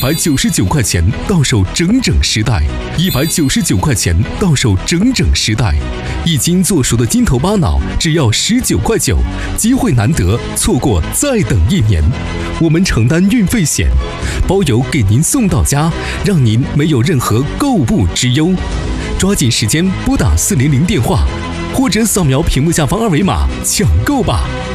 199块钱到手整整10袋，199块钱到手整整10袋，一斤做熟的金头巴脑只要19块9，机会难得，错过再等1年。我们承担运费险，包邮给您送到家，让您没有任何购物之忧。抓紧时间拨打400电话，或者扫描屏幕下方2维码抢购吧。